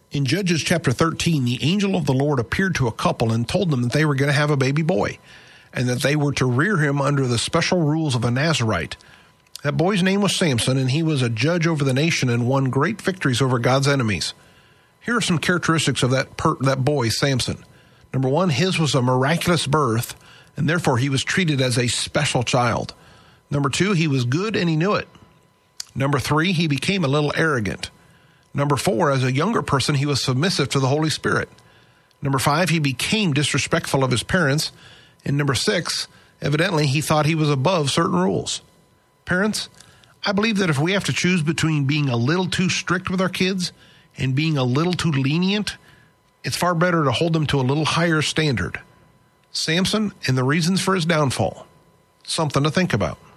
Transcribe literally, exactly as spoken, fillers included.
In Judges chapter thirteen, the angel of the Lord appeared to a couple and told them that they were going to have a baby boy and that they were to rear him under the special rules of a Nazirite. That boy's name was Samson, and he was a judge over the nation and won great victories over God's enemies. Here are some characteristics of that per- that boy, Samson. Number one, his was a miraculous birth, and therefore he was treated as a special child. Number two, he was good and he knew it. Number three, he became a little arrogant. Number four, as a younger person, he was submissive to the Holy Spirit. Number five, he became disrespectful of his parents. And number six, evidently he thought he was above certain rules. Parents, I believe that if we have to choose between being a little too strict with our kids and being a little too lenient, it's far better to hold them to a little higher standard. Samson and the reasons for his downfall. Something to think about.